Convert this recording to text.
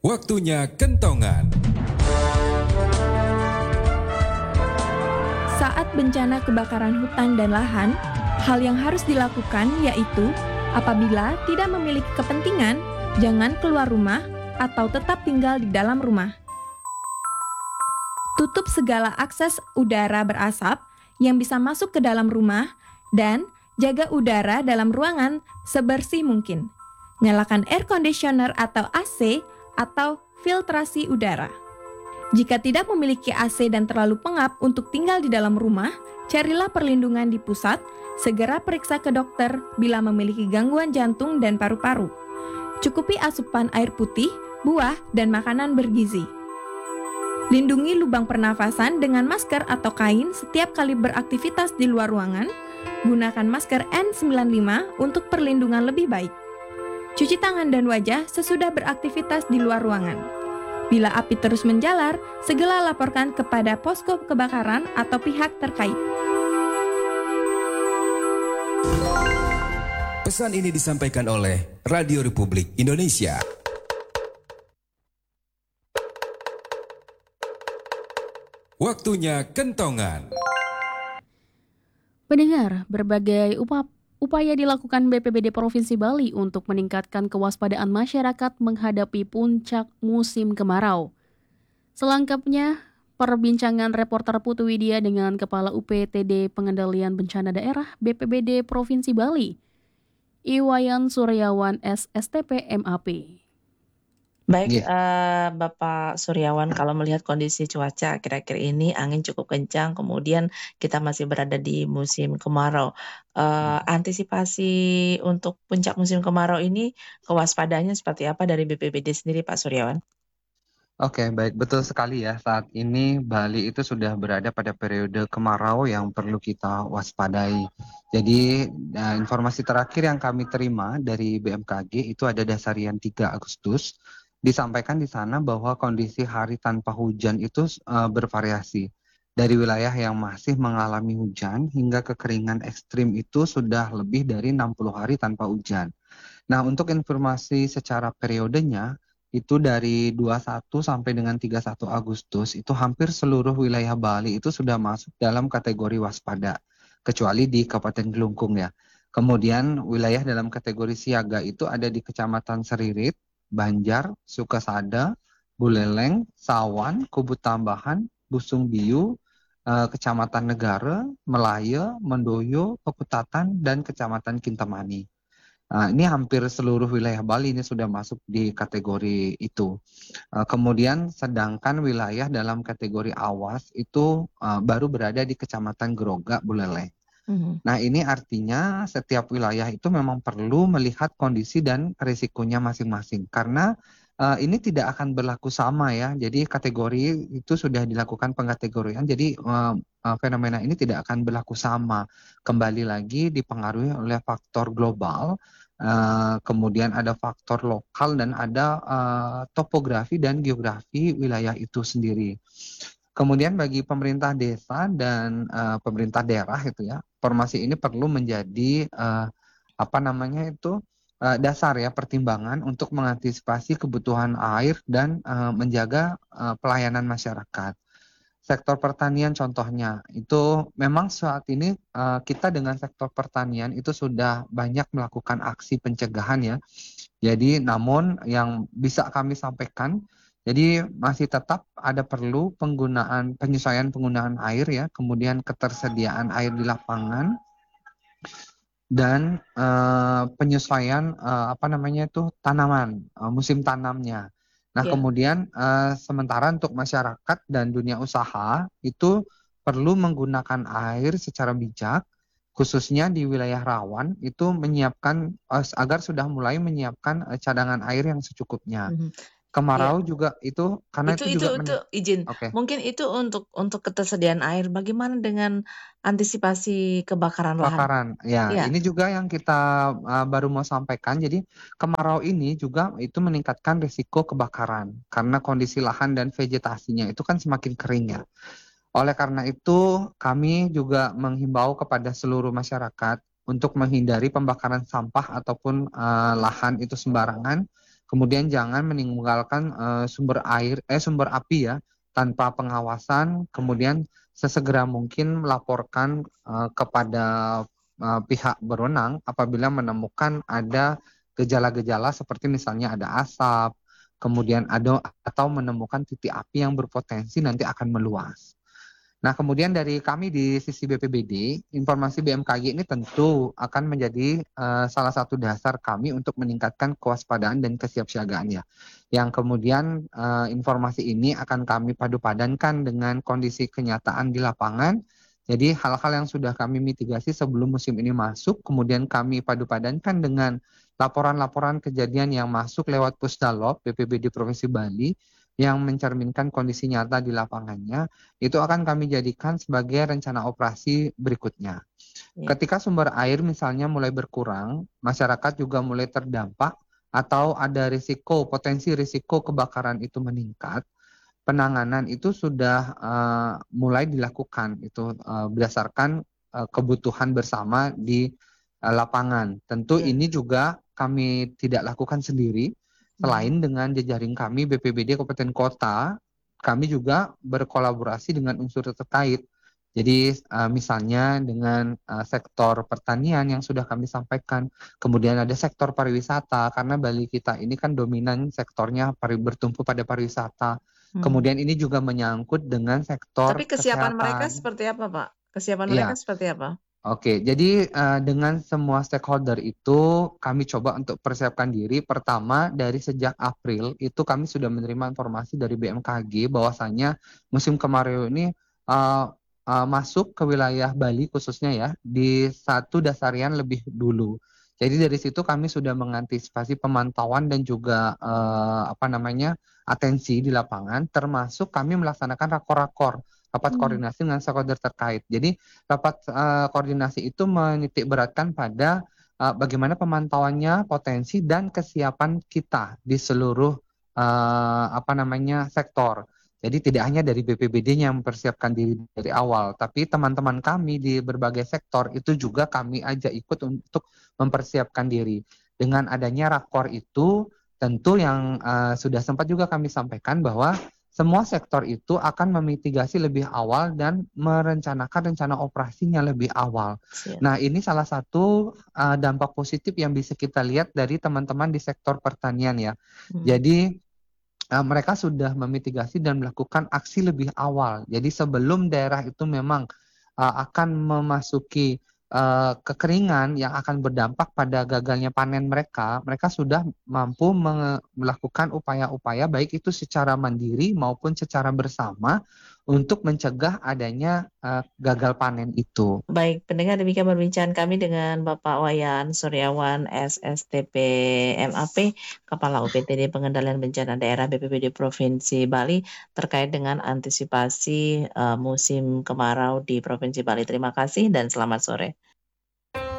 Waktunya kentongan. Saat bencana kebakaran hutan dan lahan, hal yang harus dilakukan yaitu apabila tidak memiliki kepentingan, jangan keluar rumah atau tetap tinggal di dalam rumah. Tutup segala akses udara berasap yang bisa masuk ke dalam rumah dan jaga udara dalam ruangan sebersih mungkin. Nyalakan air conditioner atau AC atau filtrasi udara. Jika tidak memiliki AC dan terlalu pengap untuk tinggal di dalam rumah, carilah perlindungan di pusat, segera periksa ke dokter bila memiliki gangguan jantung dan paru-paru. Cukupi asupan air putih, buah, dan makanan bergizi. Lindungi lubang pernafasan dengan masker atau kain setiap kali beraktivitas di luar ruangan. Gunakan masker N95 untuk perlindungan lebih baik. Cuci tangan dan wajah sesudah beraktivitas di luar ruangan. Bila api terus menjalar, segera laporkan kepada posko kebakaran atau pihak terkait. Pesan ini disampaikan oleh Radio Republik Indonesia. Waktunya kentongan. Pendengar, berbagai upaya dilakukan BPBD Provinsi Bali untuk meningkatkan kewaspadaan masyarakat menghadapi puncak musim kemarau. Selengkapnya, perbincangan reporter Putu Widya dengan Kepala UPTD Pengendalian Bencana Daerah BPBD Provinsi Bali, Iwayan Suryawan SSTP MAP. Baik, Bapak Suryawan, kalau melihat kondisi cuaca kira-kira ini angin cukup kencang, kemudian kita masih berada di musim kemarau. Antisipasi untuk puncak musim kemarau ini kewaspadaannya seperti apa dari BPBD sendiri, Pak Suryawan? Oke, baik. Betul sekali ya. Saat ini Bali itu sudah berada pada periode kemarau yang perlu kita waspadai. Jadi, informasi terakhir yang kami terima dari BMKG itu ada dasarian 3 Agustus. Disampaikan di sana bahwa kondisi hari tanpa hujan itu bervariasi. Dari wilayah yang masih mengalami hujan hingga kekeringan ekstrim itu sudah lebih dari 60 hari tanpa hujan. Nah, untuk informasi secara periodenya, itu dari 21 sampai dengan 31 Agustus, itu hampir seluruh wilayah Bali itu sudah masuk dalam kategori waspada, kecuali di Kabupaten Kelungkung ya. Kemudian wilayah dalam kategori siaga itu ada di Kecamatan Seririt, Banjar, Sukasada, Buleleng, Sawan, Kubut Tambahan, Busung Biu, Kecamatan Negara, Melaya, Mendoyo, Pekutatan, dan Kecamatan Kintamani. Ini hampir seluruh wilayah Bali ini sudah masuk di kategori itu. Kemudian sedangkan wilayah dalam kategori awas itu baru berada di Kecamatan Groga, Buleleng. Nah, ini artinya setiap wilayah itu memang perlu melihat kondisi dan risikonya masing-masing. Karena ini tidak akan berlaku sama ya. Jadi kategori itu sudah dilakukan pengkategorian. Jadi fenomena ini tidak akan berlaku sama. Kembali lagi dipengaruhi oleh faktor global, kemudian ada faktor lokal dan ada topografi dan geografi wilayah itu sendiri. Kemudian bagi pemerintah desa dan pemerintah daerah itu ya, informasi ini perlu menjadi dasar ya pertimbangan untuk mengantisipasi kebutuhan air dan menjaga pelayanan masyarakat. Sektor pertanian contohnya itu memang saat ini kita dengan sektor pertanian itu sudah banyak melakukan aksi pencegahan ya. Jadi namun yang bisa kami sampaikan, jadi masih tetap ada perlu penyesuaian penggunaan air ya, kemudian ketersediaan air di lapangan dan penyesuaian tanaman, musim tanamnya. Nah, kemudian sementara untuk masyarakat dan dunia usaha itu perlu menggunakan air secara bijak, khususnya di wilayah rawan itu menyiapkan agar sudah mulai menyiapkan cadangan air yang secukupnya. Kemarau juga itu karena itu juga izin. Oke. Mungkin itu untuk ketersediaan air. Bagaimana dengan antisipasi kebakaran lahan? Ya, Iya. ini juga yang kita baru mau sampaikan. Jadi kemarau ini juga itu meningkatkan risiko kebakaran karena kondisi lahan dan vegetasinya itu kan semakin kering ya. Oleh karena itu kami juga menghimbau kepada seluruh masyarakat untuk menghindari pembakaran sampah ataupun lahan itu sembarangan. Kemudian jangan meninggalkan sumber api ya tanpa pengawasan. Kemudian sesegera mungkin melaporkan kepada pihak berwenang apabila menemukan ada gejala-gejala seperti misalnya ada asap, kemudian ada atau menemukan titik api yang berpotensi nanti akan meluas. Nah, kemudian dari kami di sisi BPBD, informasi BMKG ini tentu akan menjadi salah satu dasar kami untuk meningkatkan kewaspadaan dan kesiapsiagaan ya. Yang kemudian informasi ini akan kami padu-padankan dengan kondisi kenyataan di lapangan. Jadi hal-hal yang sudah kami mitigasi sebelum musim ini masuk, kemudian kami padu-padankan dengan laporan-laporan kejadian yang masuk lewat Pusdalop BPBD Provinsi Bali yang mencerminkan kondisi nyata di lapangannya, itu akan kami jadikan sebagai rencana operasi berikutnya. Ya. Ketika sumber air misalnya mulai berkurang, masyarakat juga mulai terdampak atau ada potensi risiko kebakaran itu meningkat, penanganan itu sudah mulai dilakukan itu berdasarkan kebutuhan bersama di lapangan. Tentu ini juga kami tidak lakukan sendiri. Selain dengan jejaring kami BPBD Kabupaten Kota, kami juga berkolaborasi dengan unsur terkait. Jadi misalnya dengan sektor pertanian yang sudah kami sampaikan, kemudian ada sektor pariwisata karena Bali kita ini kan dominan sektornya bertumpu pada pariwisata. Kemudian ini juga menyangkut dengan sektor Tapi kesiapan mereka kesehatan. seperti apa, Pak? Kesiapan Iya. mereka seperti apa? Oke, jadi dengan semua stakeholder itu kami coba untuk persiapkan diri. Pertama, dari sejak April itu kami sudah menerima informasi dari BMKG bahwasannya musim kemarau ini masuk ke wilayah Bali khususnya ya di 1 dasarian lebih dulu. Jadi dari situ kami sudah mengantisipasi pemantauan dan juga atensi di lapangan, termasuk kami melaksanakan rapat koordinasi dengan stakeholder terkait. Jadi rapat koordinasi itu menitik beratkan pada bagaimana pemantauannya, potensi dan kesiapan kita di seluruh sektor. Jadi tidak hanya dari BPBD yang mempersiapkan diri dari awal, tapi teman-teman kami di berbagai sektor itu juga kami ajak ikut untuk mempersiapkan diri. Dengan adanya rakor itu, tentu yang sudah sempat juga kami sampaikan bahwa semua sektor itu akan memitigasi lebih awal dan merencanakan rencana operasinya lebih awal. Siap. Nah, ini salah satu dampak positif yang bisa kita lihat dari teman-teman di sektor pertanian ya. Jadi mereka sudah memitigasi dan melakukan aksi lebih awal. Jadi sebelum daerah itu memang akan memasuki kekeringan yang akan berdampak pada gagalnya panen mereka sudah mampu melakukan upaya-upaya baik itu secara mandiri maupun secara bersama untuk mencegah adanya gagal panen itu. Baik, pendengar, demikian perbincangan kami dengan Bapak Wayan Suryawan, SSTP MAP, Kepala UPTD Pengendalian Bencana Daerah BPBD Provinsi Bali terkait dengan antisipasi musim kemarau di Provinsi Bali. Terima kasih dan selamat sore.